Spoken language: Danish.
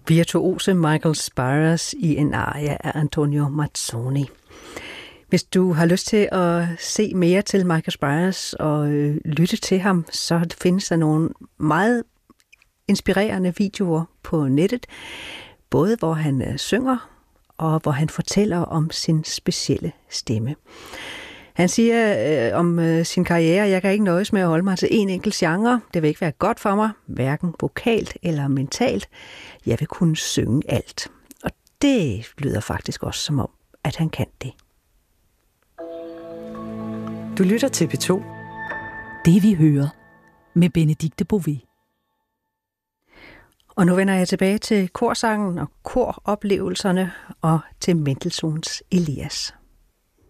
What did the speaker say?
Virtuose Michael Spyros i en aria af Antonio Mazzoni. Hvis du har lyst til at se mere til Michael Spyros og lytte til ham, så findes der nogle meget inspirerende videoer på nettet, både hvor han synger og hvor han fortæller om sin specielle stemme. Han siger om sin karriere, jeg kan ikke nøjes med at holde mig til en enkelt genre. Det vil ikke være godt for mig, hverken vokalt eller mentalt. Jeg vil kunne synge alt. Og det lyder faktisk også som om, at han kan det. Du lytter til P2. Det vi hører med Benedikte Bové. Og nu vender jeg tilbage til korsangen og koroplevelserne og til Mendelssohns Elias.